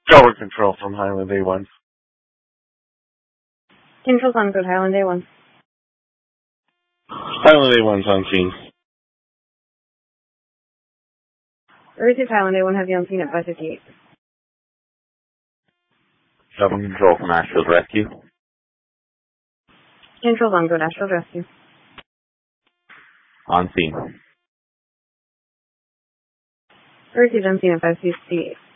Tower Control from Highland A1. Control's on good, Highland A1. Highland A1's on scene. Receive Highland A1, have you on scene at 558. Tower Control from Ashfield Rescue. Control's on good, Ashfield Rescue. On scene. Received on scene at 558.